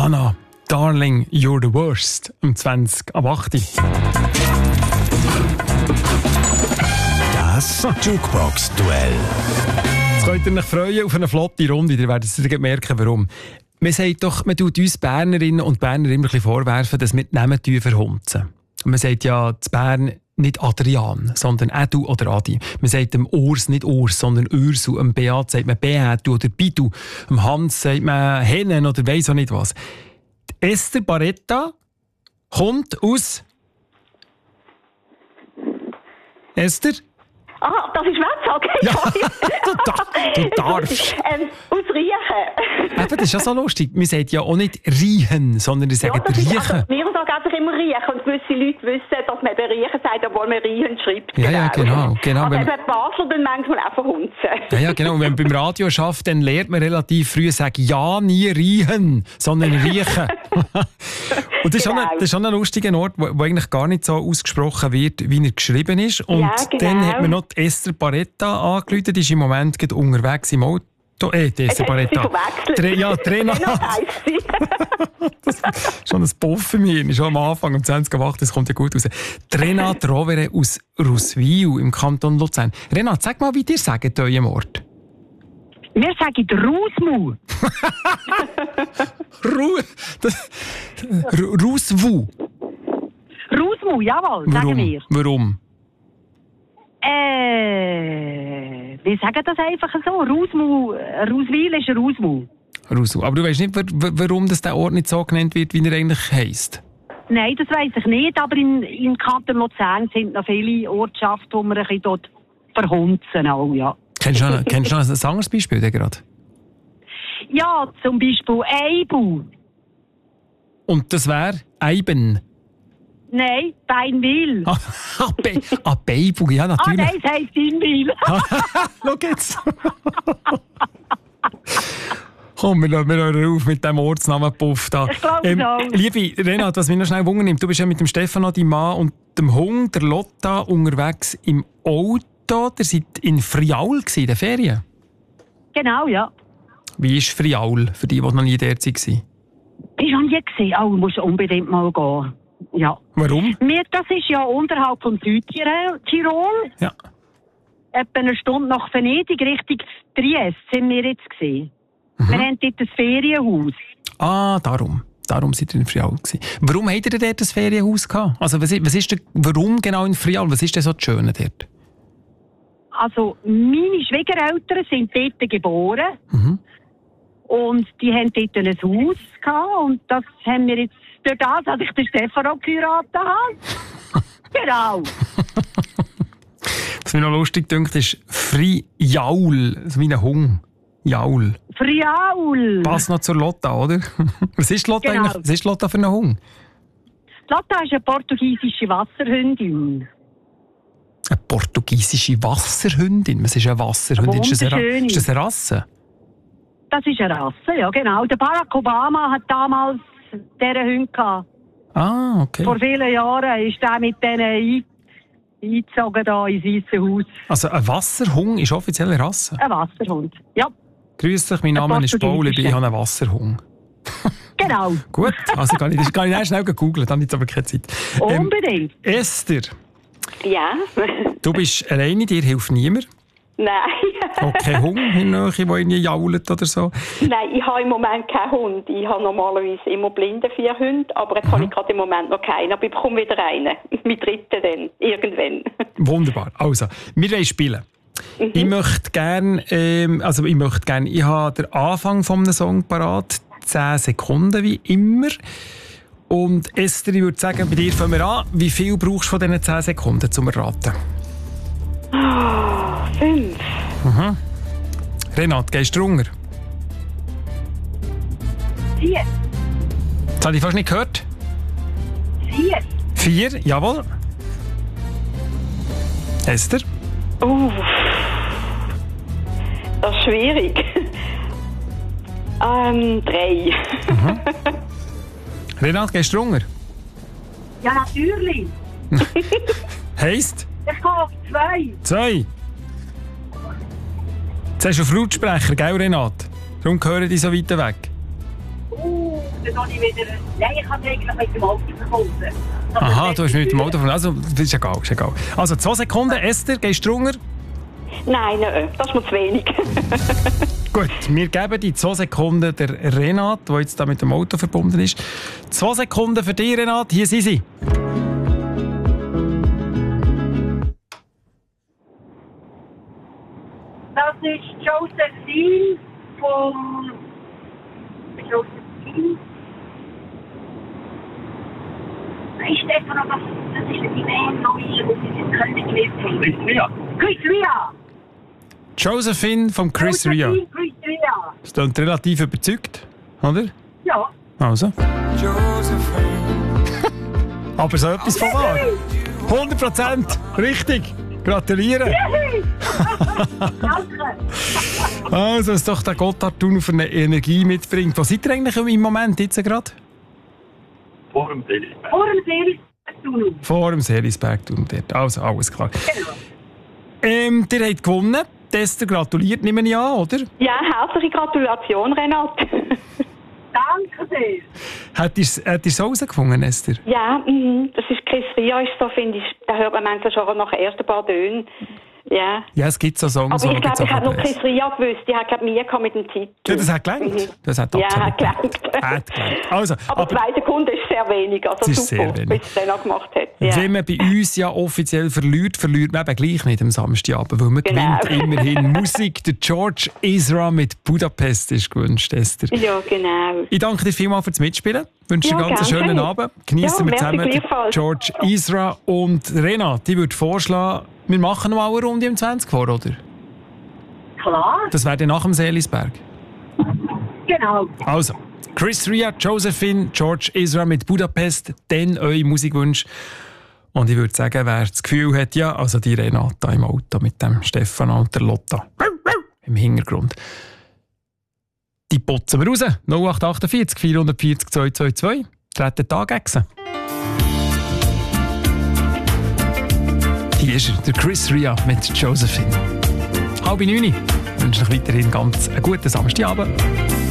Nirvana, Darling, You're the Worst, um 20 ab 8. Das Jukebox-Duell. Jetzt könnt ihr euch freuen auf eine flotte Runde, ihr werdet es merken, warum. Man sagt doch, man tut uns Bernerinnen und Berner immer ein bisschen vorwerfen, dass wir die Namen verhunzen. Und man sagt ja zu Bern nicht Adrian, sondern Edu oder Adi. Man sagt dem Urs nicht Urs, sondern Ursu. Dem Beat sagt man Beatu oder Bidu. Dem Hans sagt man Hennen oder weiss auch nicht was. Die Esther Barretta kommt aus... Esther? Ah, das ist Wetz, okay. Ja, du darfst. Aus Riechen. Eben, das ist ja so lustig. Man sagt ja auch nicht Riechen, sondern sie sagen Riechen. Wir sagen einfach immer Riechen. Und gewisse Leute wissen, dass man eben Riechen sagt, obwohl man Riechen schreibt. Ja, genau. Also eben Basel dann manchmal auch verhunzen. Ja, genau. Wenn man beim Radio arbeitet, dann lernt man relativ früh sagen, ja, nie riechen, sondern riechen. Und das ist schon ein lustiger Ort, wo eigentlich gar nicht so ausgesprochen wird, wie er geschrieben ist. Und dann hat man noch die Esther Barretta angerufen, die ist im Moment gerade unterwegs im Auto. Die Esther Barretta. Renat. Das ist schon ein Puff für mich. Schon am Anfang, um 20.08 das kommt ja gut raus. Renat Rovere aus Ruswil im Kanton Luzern. Renat, sag mal, wie ihr sagt eurem Ort. Wir sagen Rusmu. Ruswu. Rusmu, jawohl, sagen wir. Warum? Wir sagen das einfach so. Rusmu, Ruswil ist Rusmu. Ruswu. Aber du weißt nicht, warum das der Ort nicht so genannt wird, wie er eigentlich heisst? Nein, das weiss ich nicht, aber im Kanton Luzern sind noch viele Ortschaften, wo wir ein bisschen dort verhunzen auch, ja. Kennst du noch ein anderes Beispiel gerade? Ja, zum Beispiel Eibu. Und das wäre Eiben? Nein, Beinwil. Beibu, ja natürlich. Nein, das heisst Inwil. Schau jetzt. Komm, wir hören auf mit dem Ortsnamen Puff da. Ich glaube so. Liebe Renat, was mich noch schnell wundernimmt, du bist ja mit dem Stefano, deinem Mann und dem Hund, der Lotta, unterwegs im Auto. Ihr seid in Friaul in den Ferien? Genau, ja. Wie ist Friaul, für die noch nie dort waren? Ich habe noch nie gesehen. Oh, ich muss unbedingt mal gehen. Ja. Warum? Das ist ja unterhalb von Südtirol. Ja. Etwa eine Stunde nach Venedig, Richtung Triest, sind wir jetzt gesehen. Wir haben dort ein Ferienhaus. Ah, darum seid ihr in Friaul gewesen. Warum habt ihr dort ein Ferienhaus gehabt? Also, warum genau in Friaul? Was ist denn so das Schöne dort? Also, meine Schwiegereltern sind dort geboren. Und die haben dort ein Haus gehabt. Und das haben wir jetzt durch das, als ich den Stefano geheiratet habe. Genau. Was mir noch lustig dünkt, ist Friaul. So wie ein Hung. Jaul. Friaul. Passt noch zur Lotta, oder? Was ist Lotta eigentlich? Was ist Lotta für ein Hung? Lotta ist eine portugiesische Wasserhündin. Eine portugiesische Wasserhündin? Was ist eine Wasserhündin? Ist das eine Rasse? Das ist eine Rasse, ja genau. Der Barack Obama hat damals diese Hunde gehabt. Ah, okay. Vor vielen Jahren ist er mit denen eingezogen da ins Weiße Haus. Also ein Wasserhung ist offiziell eine Rasse? Ein Wasserhund, ja. Grüß dich, mein Name ist Paul, ich habe einen Wasserhung. Genau. Gut, also kann ich schnell googeln, dann habe ich aber keine Zeit. Unbedingt. Esther. Ja. Du bist alleine, dir hilft niemand? Nein. Kein Hund in der Nähe, der irgendwie jault oder so? Nein, ich habe im Moment keinen Hund. Ich habe normalerweise immer blinde 4 Hunde, aber jetzt habe ich gerade im Moment noch keinen. Aber ich bekomme wieder einen. Mit dritten dann, irgendwann. Wunderbar. Also, wir wollen spielen. Ich möchte gerne, ich habe den Anfang vom Song parat, 10 Sekunden wie immer. Und Esther, ich würde sagen, bei dir fangen wir an. Wie viel brauchst du von diesen 10 Sekunden zum Erraten? 5. Renat, gehst du runter? 4. Das habe ich fast nicht gehört. 4. 4, jawohl. Esther? Das ist schwierig. 3. Renat, gehst du runter? Ja, natürlich. Heisst? Ich gehe auf 2. 2. Jetzt hast du einen Lautsprecher, gell, Renat? Darum hören die so weit weg. noch nicht wieder... Nein, ich habe eigentlich mit dem Auto verbunden. Aha, du hast mit dem Auto verbunden. Also, das ist egal, ist egal. Also, 2 Sekunden. Esther, gehst du drunter? Nein, das ist mir zu wenig. Gut, wir geben die 2 Sekunden der Renate, die jetzt da mit dem Auto verbunden ist. 2 Sekunden für dich, Renate. Hier sind sie. Das ist Josephine vom... Josephine? Nein, Stefan, das ist die Band von mir, die sie in Köln gelebt haben. Chris Ria! Josephine von Chris Ria. Chris Ria! Das klingt relativ überzeugt, oder? Ja. Also. Aber so etwas von wahr. 100% richtig. Gratuliere. Danke. Also, dass doch der Gotthardtunnel für eine Energie mitbringt. Wo seid ihr eigentlich im Moment jetzt gerade? Vor dem Seelisberg. Vor dem Seelisberg-Tunnel. Vor dem Seelisberg-Tunnel dort. Also, alles klar. Ihr habt gewonnen. Esther gratuliert, nehme ich an, oder? Ja, herzliche Gratulation, Renate. Danke sehr. Hat ihr es herausgefunden, Esther? Ja, das ist Chris Ria, ist so, finde ich, da hört man manchmal schon nach den ersten paar Tönen. Ja. Ja, es gibt so Songs. Aber ich glaube, ich habe noch Chris Ria gewusst. Ich habe Mühe mit dem Titel. Ja, das hat gelangt. Das hat Ja, absolut hat gelangt. Hat gelangt. Also, aber 2 Sekunden ist sehr wenig. Also das ist super, sehr wenig. wie es dann auch gemacht hat. Ja. Wenn man bei uns ja offiziell verliert man eben gleich nicht am Samstagabend, weil man gewinnt immerhin Musik. Der George Ezra mit Budapest ist gewünscht, Esther. Ja, genau. Ich danke dir vielmals fürs Mitspielen. Ich wünsche dir einen ganz schönen Abend. Genießen wir zusammen George Ezra und Renate. Ich würde vorschlagen, wir machen noch mal eine Runde im 20 vor, oder? Klar. Das wäre dann nach dem Seelisberg. Genau. Also, Chris Ria, Josephine, George Ezra mit Budapest, dann eure Musikwünsche. Und ich würde sagen, wer das Gefühl hat, ja, also die Renata im Auto mit dem Stefan und der Lotta im Hintergrund. Die putzen wir raus. 0848 440 222. Treten da gegen. Hier ist er, der Chris Ria mit Josephine. 8:30. Ich wünsche euch weiterhin ganz einen guten Samstagabend.